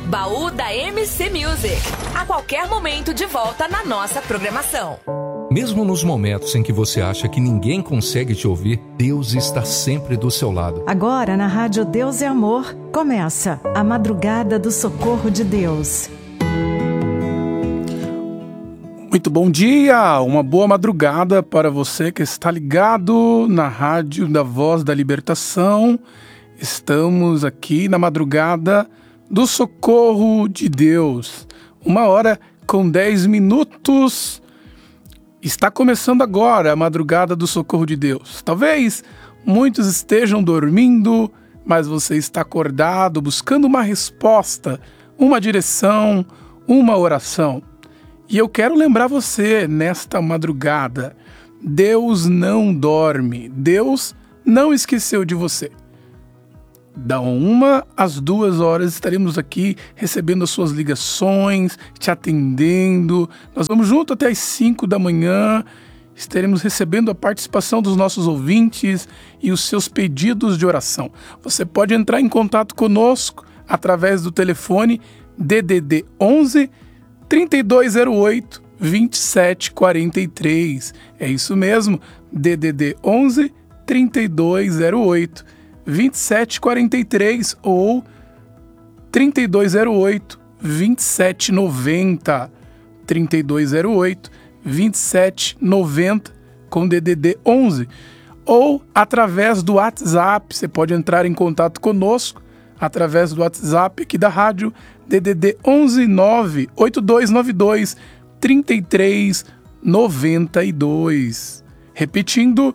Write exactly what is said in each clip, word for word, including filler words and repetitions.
Baú da M C Music. A qualquer momento de volta na nossa programação. Mesmo nos momentos em que você acha que ninguém consegue te ouvir, Deus está sempre do seu lado. Agora na Rádio Deus é Amor, começa a Madrugada do Socorro de Deus. Muito bom dia, uma boa madrugada para você que está ligado na Rádio da Voz da Libertação. Estamos aqui na Madrugada do Socorro de Deus. Uma hora com dez minutos. Está começando agora a Madrugada do Socorro de Deus. Talvez muitos estejam dormindo, mas você está acordado, buscando uma resposta, uma direção, uma oração. E eu quero lembrar você nesta madrugada, Deus não dorme, Deus não esqueceu de você. Da uma às duas horas estaremos aqui recebendo as suas ligações, te atendendo. Nós vamos junto até as cinco da manhã, estaremos recebendo a participação dos nossos ouvintes e os seus pedidos de oração. Você pode entrar em contato conosco através do telefone D D D onze, trinta e dois zero oito, vinte e sete quarenta e três. É isso mesmo, D D D onze, trinta e dois zero oito, vinte e sete quarenta e três ou trinta e dois zero oito, vinte e sete noventa. trinta e dois zero oito, vinte e sete noventa com D D D onze. Ou através do WhatsApp, você pode entrar em contato conosco através do WhatsApp aqui da rádio, D D D onze nove oito dois nove dois, trinta e três noventa e dois. Repetindo,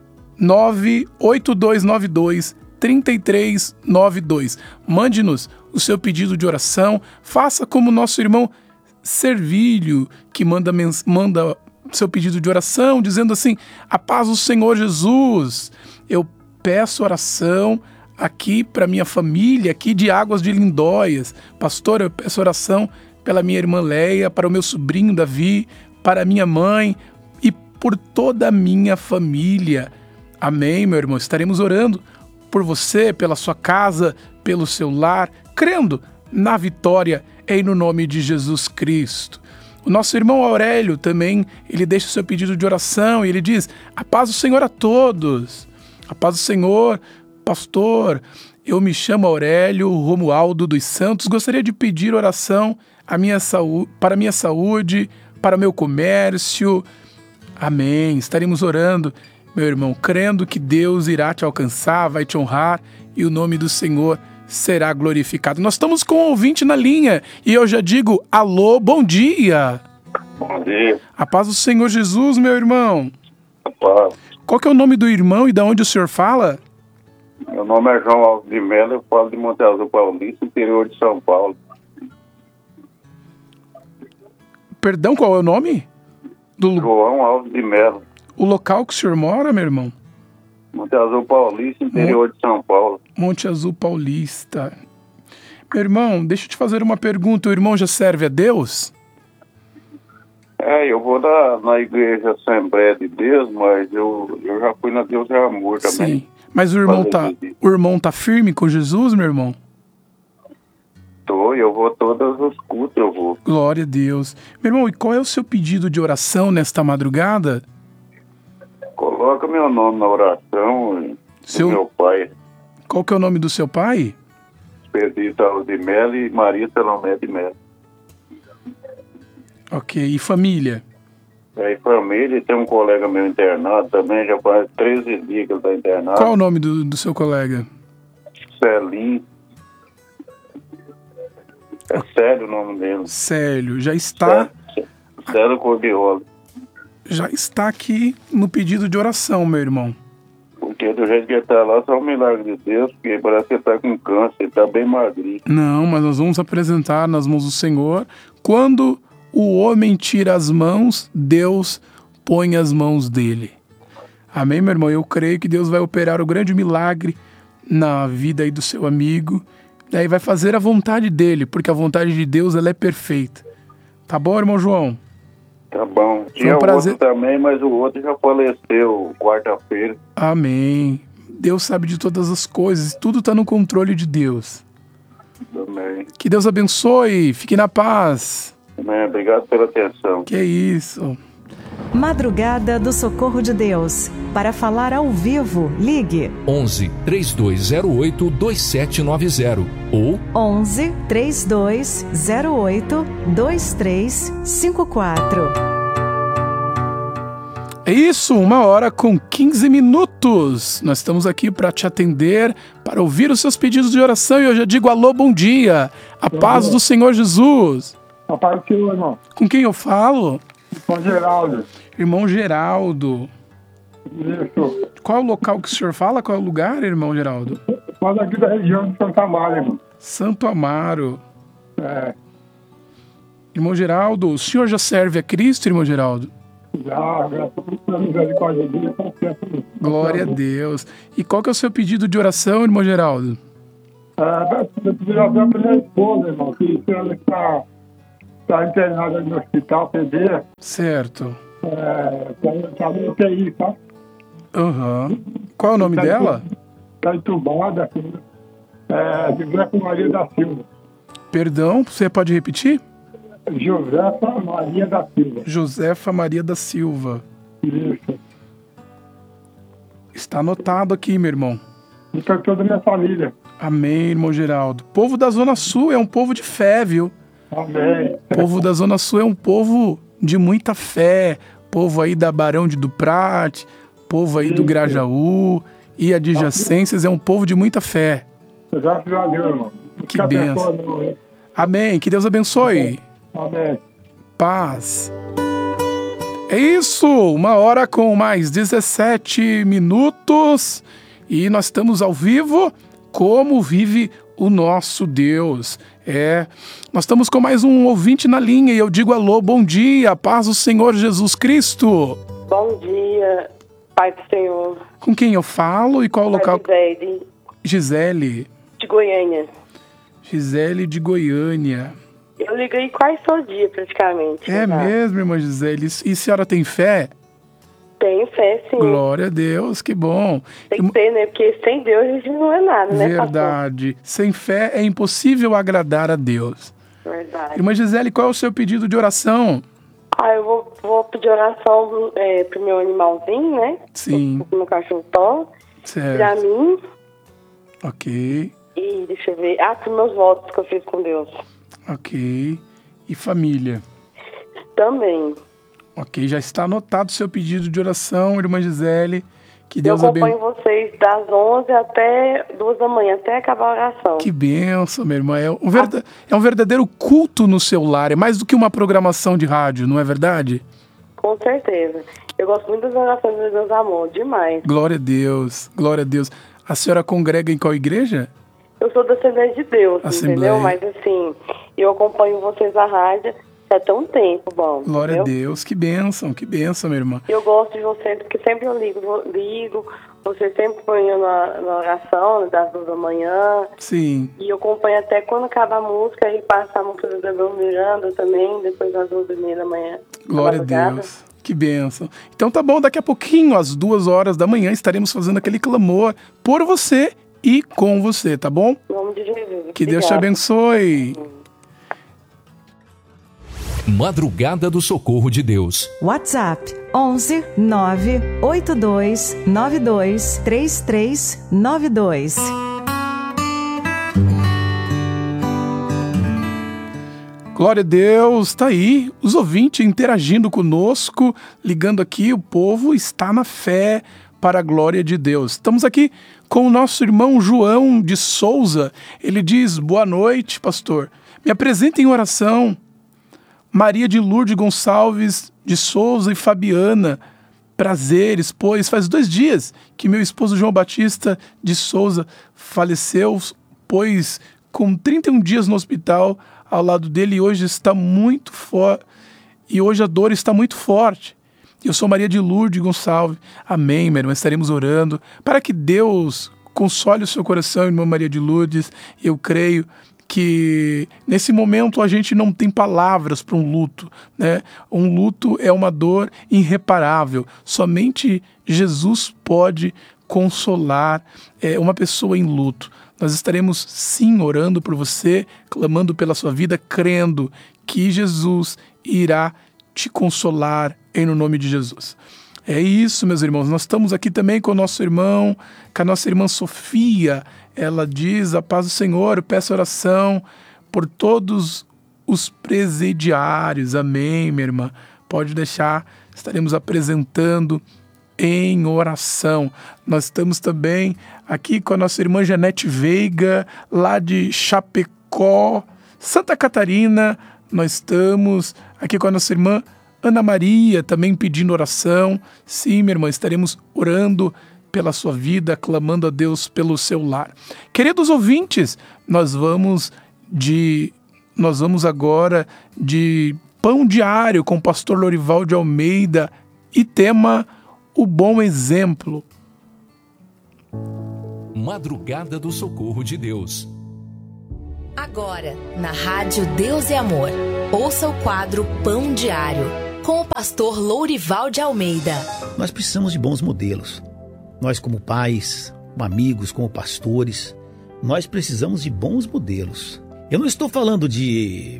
nove oito dois nove dois, trinta e três noventa e dois. Mande-nos o seu pedido de oração, faça como nosso irmão Servílio, que manda, mens- manda seu pedido de oração, dizendo assim: a paz do Senhor Jesus, eu peço oração aqui para minha família, aqui de Águas de Lindóias. Pastor, eu peço oração pela minha irmã Leia, para o meu sobrinho Davi, para minha mãe e por toda a minha família. Amém, meu irmão. Estaremos orando por você, pela sua casa, pelo seu lar, crendo na vitória em no nome de Jesus Cristo. O nosso irmão Aurélio também, ele deixa o seu pedido de oração e ele diz: a paz do Senhor a todos. A paz do Senhor. Pastor, eu me chamo Aurélio Romualdo dos Santos, gostaria de pedir oração à minha saúde, para a minha saúde, para o meu comércio. Amém. Estaremos orando, meu irmão, crendo que Deus irá te alcançar, vai te honrar e o nome do Senhor será glorificado. Nós estamos com um ouvinte na linha e eu já digo: alô, bom dia. Bom dia. A paz do Senhor Jesus, meu irmão. A paz. Qual que é o nome do irmão e de onde o senhor fala? Meu nome é João Alves de Melo, eu falo de Monte Azul Paulista, interior de São Paulo. Perdão, qual é o nome? Do... João Alves de Melo. O local que o senhor mora, meu irmão? Monte Azul Paulista, interior Mon... de São Paulo. Monte Azul Paulista. Meu irmão, deixa eu te fazer uma pergunta. O irmão já serve a Deus? É, eu vou na, na igreja Assembleia de Deus, mas eu, eu já fui na Deus é Amor também. Sim. Mas o irmão, tá, o irmão tá firme com Jesus, meu irmão? Tô, eu vou todos os cultos, eu vou. Glória a Deus. Meu irmão, e qual é o seu pedido de oração nesta madrugada? Coloca meu nome na oração, seu... do meu pai. Qual que é o nome do seu pai? Expedito Alves de Melo e Maria Salomé de Melo. Ok, e família? É, e família, tem um colega meu internado também, já faz treze dias que ele está internado. Qual o nome do, do seu colega? Celinho. É Célio o nome dele. Célio, já está... Célio Cordiola. Já está aqui no pedido de oração, meu irmão. Porque do jeito que ele está lá, só um milagre de Deus, porque parece que ele está com câncer, ele está bem magrinho. Não, mas nós vamos apresentar nas mãos do Senhor. Quando o homem tira as mãos, Deus põe as mãos dele. Amém, meu irmão? Eu creio que Deus vai operar o grande milagre na vida aí do seu amigo. Daí vai fazer a vontade dele, porque a vontade de Deus ela é perfeita. Tá bom, irmão João? Tá bom. Tinha um prazer... outro também, mas o outro já faleceu quarta-feira. Amém. Deus sabe de todas as coisas, tudo está no controle de Deus. Também. Que Deus abençoe. Fique na paz. Amém. Obrigado pela atenção. Que é isso. Madrugada do Socorro de Deus. Para falar ao vivo, ligue onze, três dois zero oito, dois sete nove zero ou onze, três dois zero oito, dois três cinco quatro. É isso, uma hora com quinze minutos. Nós estamos aqui para te atender, para ouvir os seus pedidos de oração. E eu já digo alô, bom dia. A paz do Senhor Jesus. A paz do Senhor, irmão. Com quem eu falo? Com Geraldo. Irmão Geraldo. Isso. Qual é o local que o senhor fala? Qual é o lugar, irmão Geraldo? Fala aqui da região de Santo Amaro, irmão. Santo Amaro. É. Irmão Geraldo, o senhor já serve a Cristo, irmão Geraldo? Já, graças a misericórdia de Deus. Glória a Deus. E qual que é o seu pedido de oração, irmão Geraldo? É, eu pedi oração para minha esposa, irmão, que ela está, está internada no hospital, P B. Certo. É, está no U T I, tá? Aham. Qual é o nome Tá dela? Está entubada, é, Josefa Maria da Silva. Perdão, você pode repetir? Josefa Maria da Silva. Josefa Maria da Silva. Isso. Está anotado aqui, meu irmão. E para toda a minha família. Amém, irmão Geraldo. Povo da Zona Sul é um povo de fé, viu? Amém. O povo da Zona Sul é um povo de muita fé. Povo aí da Barão de Duprate, povo aí do Grajaú e adjacências, é um povo de muita fé. Graças a Deus, irmão. Que bênção. Amém. Que Deus abençoe. Amém. Paz. É isso, uma hora com mais dezessete minutos e nós estamos ao vivo. Como vive o nosso Deus? É, nós estamos com mais um ouvinte na linha e eu digo alô, bom dia, paz do Senhor Jesus Cristo. Bom dia, Pai do Senhor. Com quem eu falo e qual o local? Gisele, Gisele. de Goiânia. Gisele de Goiânia. Eu liguei quase todo dia, praticamente. É tá? mesmo, irmã Gisele? E a senhora tem fé? Tenho fé, sim. Glória a Deus, que bom. Tem que ter, né? Porque sem Deus a gente não é nada, né, Verdade. Pastor? Sem fé é impossível agradar a Deus. Verdade. Irmã Gisele, qual é o seu pedido de oração? Ah, eu vou, vou pedir oração é, pro meu animalzinho, né? Sim. Pro meu cachorro Tó. Certo. Pra mim. Ok. E deixa eu ver. Ah, pros meus votos que eu fiz com Deus. Ok. E família? Também. Ok, já está anotado o seu pedido de oração, irmã Gisele. Que Deus eu acompanho abençoe. vocês das onze até duas da manhã, até acabar a oração. Que bênção, minha irmã. É um, verda... é um verdadeiro culto no seu lar. É mais do que uma programação de rádio, não é verdade? Com certeza. Eu gosto muito das orações de Deus Amor, demais. Glória a Deus, glória a Deus. A senhora congrega em qual igreja? Eu sou da Assembleia de Deus, Assembleia. entendeu? Mas assim, eu acompanho vocês na rádio já tem um tempo, bom. Glória entendeu? a Deus, que bênção, que bênção, minha irmã. Eu gosto de vocês, porque sempre eu ligo, ligo vocês sempre põem na, na oração, né, das duas da manhã. Sim. E eu acompanho até quando acaba a música, e passa a música do Gabriel Miranda também, depois das duas e meia da manhã. Glória a Deus. Que bênção. Então tá bom, daqui a pouquinho, às duas horas da manhã, estaremos fazendo aquele clamor por você e com você, tá bom? Em nome de Jesus. Que Deus te abençoe. Madrugada do Socorro de Deus. WhatsApp onze nove oito dois nove dois três três nove dois. Glória a Deus, tá aí, os ouvintes interagindo conosco, ligando aqui, o povo está na fé para a glória de Deus. Estamos aqui com o nosso irmão João de Souza, ele diz, boa noite, pastor, me apresenta em oração. Maria de Lourdes Gonçalves de Souza e Fabiana, prazeres, pois faz dois dias que meu esposo João Batista de Souza faleceu, pois com trinta e um dias no hospital ao lado dele, e hoje está muito forte, e hoje a dor está muito forte. Eu sou Maria de Lourdes Gonçalves. Amém, minha irmã, estaremos orando para que Deus console o seu coração, irmã Maria de Lourdes. Eu creio que nesse momento a gente não tem palavras para um luto, né? Um luto é uma dor irreparável. Somente Jesus pode consolar é, uma pessoa em luto. nós estaremos sim orando por você, clamando pela sua vida, crendo que Jesus irá te consolar em no nome de Jesus. É isso, meus irmãos. Nós estamos aqui também com o nosso irmão, com a nossa irmã Sofia. Ela diz: a paz do Senhor, eu peço oração por todos os presidiários. Amém, minha irmã. Pode deixar, estaremos apresentando em oração. Nós estamos também aqui com a nossa irmã Janete Veiga, lá de Chapecó, Santa Catarina. Nós estamos aqui com a nossa irmã Ana Maria, também pedindo oração. Sim, minha irmã, estaremos orando pela sua vida, clamando a Deus pelo seu lar. Queridos ouvintes, nós vamos de nós vamos agora de Pão Diário com o pastor Lorival de Almeida e tema o bom exemplo. Madrugada do Socorro de Deus. Agora, na Rádio Deus é Amor, ouça o quadro Pão Diário, com o pastor Lourival de Almeida. Nós precisamos de bons modelos. Nós, como pais, como amigos, como pastores, nós precisamos de bons modelos. Eu não estou falando de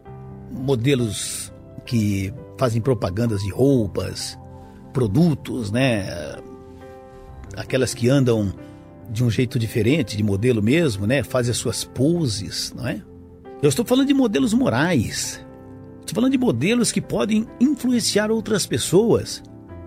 modelos que fazem propagandas de roupas, produtos, né? Aquelas que andam de um jeito diferente, de modelo mesmo, né? Fazem as suas poses, não é? Eu estou falando de modelos morais. Estou falando de modelos que podem influenciar outras pessoas,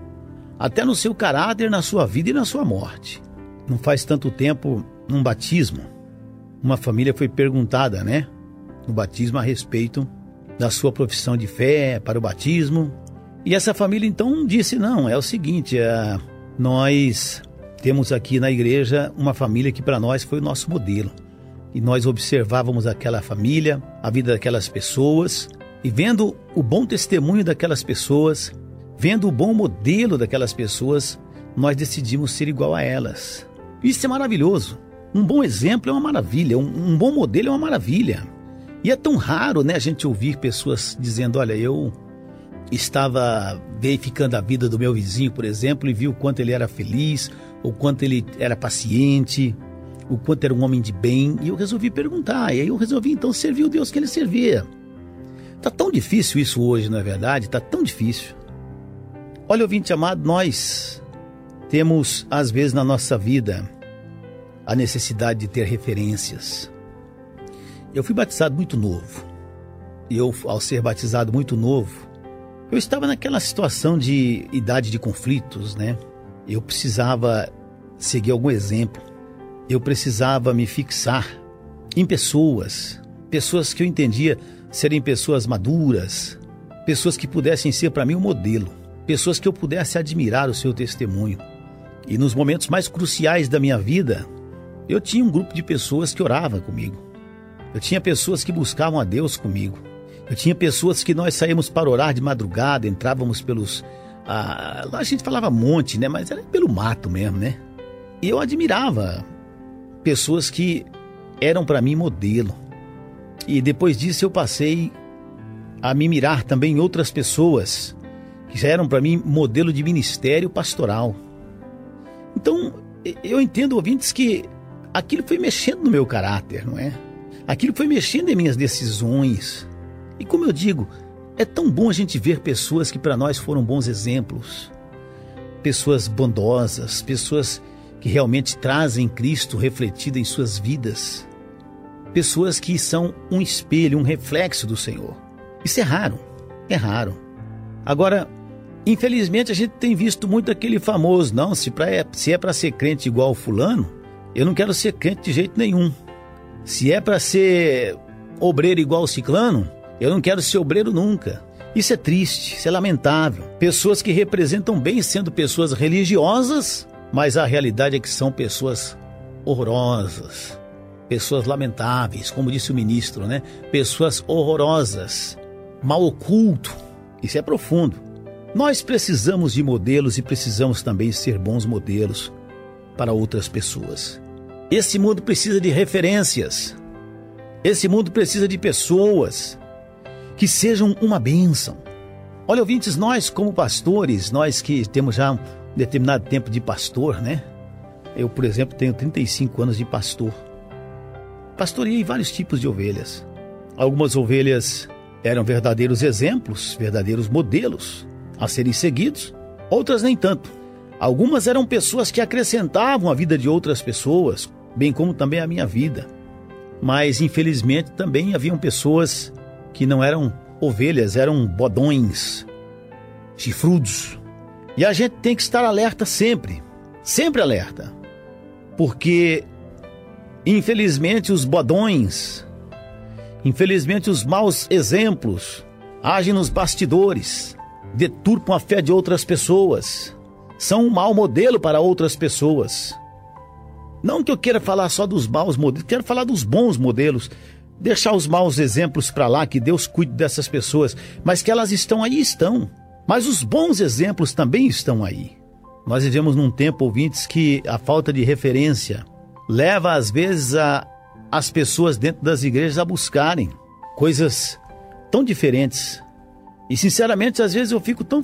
até no seu caráter, na sua vida e na sua morte. Não faz tanto tempo, num batismo, uma família foi perguntada, né? No batismo a respeito da sua profissão de fé para o batismo. E essa família então disse: não, é o seguinte, é, nós temos aqui na igreja uma família que para nós foi o nosso modelo. E nós observávamos aquela família, a vida daquelas pessoas, e vendo o bom testemunho daquelas pessoas, vendo o bom modelo daquelas pessoas, nós decidimos ser igual a elas. Isso é maravilhoso. Um bom exemplo é uma maravilha, um, um bom modelo é uma maravilha. E é tão raro, né, a gente ouvir pessoas dizendo: olha, eu estava verificando a vida do meu vizinho, por exemplo, e vi o quanto ele era feliz, o quanto ele era paciente, o quanto era um homem de bem, e eu resolvi perguntar, e aí eu resolvi então servir o Deus que ele servia. Tá tão difícil isso hoje, não é verdade? Tá tão difícil. Olha, ouvinte amado, nós temos às vezes na nossa vida a necessidade de ter referências. Eu fui batizado muito novo, e eu, ao ser batizado muito novo, eu estava naquela situação de idade de conflitos, né? Eu precisava seguir algum exemplo. Eu precisava me fixar em pessoas, pessoas que eu entendia serem pessoas maduras, pessoas que pudessem ser para mim um modelo, pessoas que eu pudesse admirar o seu testemunho. E nos momentos mais cruciais da minha vida, eu tinha um grupo de pessoas que oravam comigo. Eu tinha pessoas que buscavam a Deus comigo. Eu tinha pessoas que nós saímos para orar de madrugada, entrávamos pelos... Ah, lá a gente falava monte, né? Mas era pelo mato mesmo, né? E eu admirava pessoas que eram para mim modelo. E depois disso eu passei a me mirar também em outras pessoas que já eram para mim modelo de ministério pastoral. Então, eu entendo, ouvintes, que aquilo foi mexendo no meu caráter, não é? Aquilo foi mexendo em minhas decisões. E como eu digo, é tão bom a gente ver pessoas que para nós foram bons exemplos. Pessoas bondosas, pessoas que realmente trazem Cristo refletido em suas vidas. Pessoas que são um espelho, um reflexo do Senhor. Isso é raro, é raro. Agora, infelizmente a gente tem visto muito aquele famoso: não, se, pra, se é para ser crente igual o fulano, eu não quero ser crente de jeito nenhum. Se é para ser obreiro igual o ciclano, eu não quero ser obreiro nunca. Isso é triste, isso é lamentável. Pessoas que representam bem sendo pessoas religiosas, mas a realidade é que são pessoas horrorosas, pessoas lamentáveis, como disse o ministro, né? Pessoas horrorosas, mal oculto. Isso é profundo. Nós precisamos de modelos e precisamos também ser bons modelos para outras pessoas. Esse mundo precisa de referências. Esse mundo precisa de pessoas que sejam uma bênção. Olha, ouvintes, nós como pastores, nós que temos já um determinado tempo de pastor, né? Eu, por exemplo, tenho trinta e cinco anos de pastor. pastoreei vários tipos de ovelhas. Algumas ovelhas eram verdadeiros exemplos, verdadeiros modelos a serem seguidos, outras nem tanto. Algumas eram pessoas que acrescentavam a vida de outras pessoas, bem como também a minha vida. Mas, infelizmente, também haviam pessoas que não eram ovelhas, eram bodões, chifrudos. E a gente tem que estar alerta sempre, sempre alerta. Porque, infelizmente, os bodões, infelizmente, os maus exemplos agem nos bastidores, deturpam a fé de outras pessoas, são um mau modelo para outras pessoas. Não que eu queira falar só dos maus modelos, quero falar dos bons modelos, deixar os maus exemplos para lá, que Deus cuide dessas pessoas, mas que elas estão aí, estão. Mas os bons exemplos também estão aí. Nós vivemos num tempo, ouvintes, que a falta de referência leva às vezes a, as pessoas dentro das igrejas a buscarem coisas tão diferentes. E sinceramente, às vezes eu fico tão